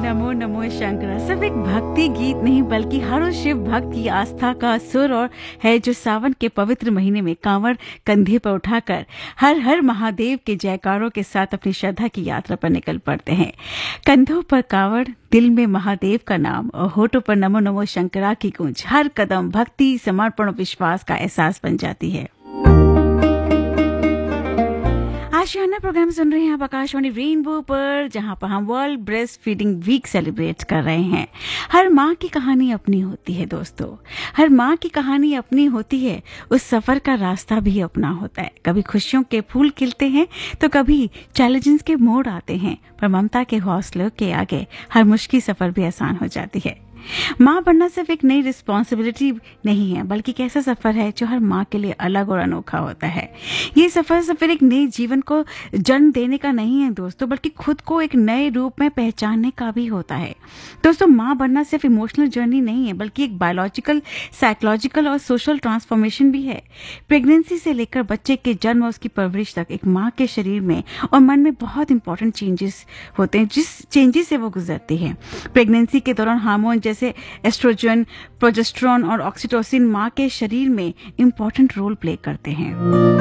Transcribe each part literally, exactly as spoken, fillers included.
नमो नमो शंकर सिर्फ एक भक्ति गीत नहीं बल्कि हर उस शिव भक्त की आस्था का सुर और है जो सावन के पवित्र महीने में कांवड़ कंधे पर उठाकर हर हर महादेव के जयकारों के साथ अपनी श्रद्धा की यात्रा पर निकल पड़ते हैं। कंधों पर कांवड़, दिल में महादेव का नाम और होठों पर नमो नमो शंकरा की गूंज हर कदम भक्ति, समर्पण और विश्वास का एहसास बन जाती है। आशियाना प्रोग्राम सुन रहे हैं आप आकाशवाणी रेनबो पर, जहां पर हम world breast feeding week celebrate कर रहे हैं। हर माँ की कहानी अपनी होती है दोस्तों, हर माँ की कहानी अपनी होती है। उस सफर का रास्ता भी अपना होता है। कभी खुशियों के फूल खिलते हैं तो कभी चैलेंजेस के मोड़ आते हैं, पर ममता के हौसलों के आगे हर मुश्किल सफर भी आसान हो जाती है। माँ बनना सिर्फ एक नई रिस्पॉन्सिबिलिटी नहीं है, बल्कि एक ऐसा सफर है जो हर माँ के लिए अलग और अनोखा होता है। ये सफर सिर्फ एक नए जीवन को जन्म देने का नहीं है दोस्तों, बल्कि खुद को एक नए रूप में पहचानने का भी होता है। दोस्तों, माँ बनना सिर्फ इमोशनल जर्नी नहीं है, बल्कि एक बायोलॉजिकल, साइकोलॉजिकल और सोशल ट्रांसफॉर्मेशन भी है। प्रेगनेंसी से लेकर बच्चे के जन्म और उसकी परवरिश तक एक माँ के शरीर में और मन में बहुत इंपॉर्टेंट चेंजेस होते हैं, जिस चेंजेस से वो गुजरती है। प्रेगनेंसी के दौरान हार्मोन जैसे एस्ट्रोजन, प्रोजेस्टेरोन और ऑक्सीटोसिन मां के शरीर में इंपॉर्टेंट रोल प्ले करते हैं।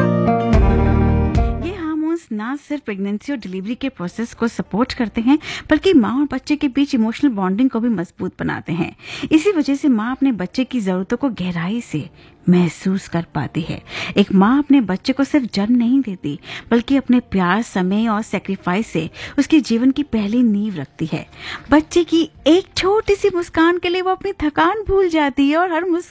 ये हार्मोन्स ना सिर्फ प्रेगनेंसी और डिलीवरी के प्रोसेस को सपोर्ट करते हैं, बल्कि मां और बच्चे के बीच इमोशनल बॉन्डिंग को भी मजबूत बनाते हैं। इसी वजह से मां अपने बच्चे की जरूरतों को गहराई से महसूस कर पाती है। एक माँ अपने बच्चे को सिर्फ जन्म नहीं देती, बल्कि अपने प्यार, समय और सेक्रीफाइस से उसके जीवन की पहली नींव रखती है। बच्चे की एक छोटी सी मुस्कान के लिए वो अपनी थकान भूल जाती है और हर मुस्किल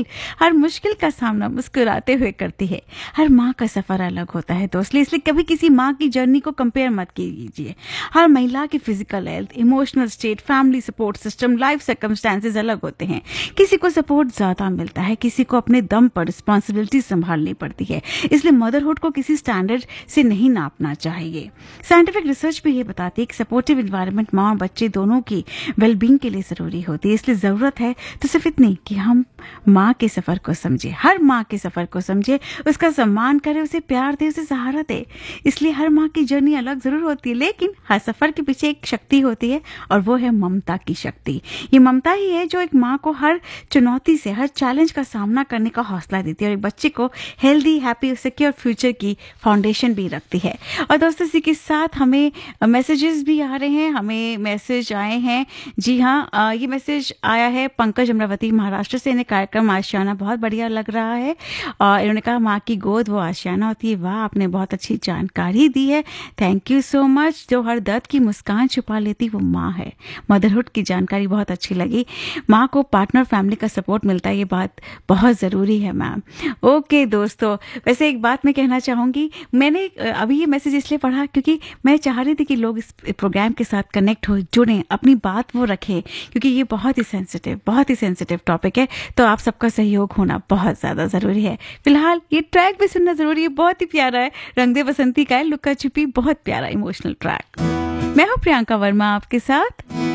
हर मुश्किल का सामना मुस्कुराते हुए करती है। हर माँ का सफर अलग होता है दोस्तों, इसलिए कभी किसी माँ की जर्नी को कंपेयर मत कीजिए। हर महिला की physical health, emotional state, family support system, life circumstances अलग होते हैं। किसी को सपोर्ट ज्यादा मिलता है, किसी को अपने दम पर रिस्पॉन्सिबिलिटी संभालनी पड़ती है। इसलिए मदरहुड को किसी स्टैंडर्ड से नहीं नापना चाहिए। साइंटिफिक रिसर्च भी ये बताती है कि सपोर्टिव इन्वायरमेंट माँ और बच्चे दोनों की वेलबींग के लिए जरूरी होती है। इसलिए जरूरत है तो सिर्फ इतनी कि हम माँ के सफर को समझे, हर माँ के सफर को समझे, उसका सम्मान करे, उसे प्यार दे, उसे सहारा दे। इसलिए हर माँ की जर्नी अलग जरूर होती है, लेकिन हर सफर के पीछे एक शक्ति होती है और वो है ममता की शक्ति। ये ममता ही है जो एक माँ को हर चुनौती से, हर चैलेंज का सामना करने का हौसला देती है और एक बच्चे को हेल्दी, हैप्पी, सिक्योर फ्यूचर की फाउंडेशन भी रखती है। और दोस्तों, इसी के साथ हमें मैसेजेस भी आ रहे हैं, हमें मैसेज आए हैं। जी हाँ, ये मैसेज आया है पंकज अमरावती महाराष्ट्र से। इन्हें कार्यक्रम आशियाना बहुत बढ़िया लग रहा है और इन्होंने कहा माँ की गोद वो आशियाना होती है। वाह, आपने बहुत अच्छी जानकारी दी है, थैंक यू सो मच। जो हर दर्द की मुस्कान छुपा लेती वो माँ है। मदरहुड की जानकारी बहुत अच्छी लगी। माँ को पार्टनर, फैमिली का सपोर्ट मिलता है, ये बात बहुत जरूरी है मैम। ओके दोस्तों, वैसे एक बात मैं कहना चाहूंगी, मैंने अभी ये मैसेज इसलिए पढ़ा क्योंकि मैं चाह रही थी कि लोग इस प्रोग्राम के साथ कनेक्ट हो, जुड़ें, अपनी बात वो रखें, क्योंकि ये बहुत ही सेंसिटिव बहुत ही सेंसिटिव टॉपिक है, तो आप सबका सहयोग होना बहुत ज्यादा जरूरी है। फिलहाल ये ट्रैक भी सुनना जरूरी है, बहुत ही प्यारा है, रंग दे बसंती का है, लुका छुपी, बहुत प्यारा इमोशनल ट्रैक। मैं हूँ प्रियंका वर्मा आपके साथ।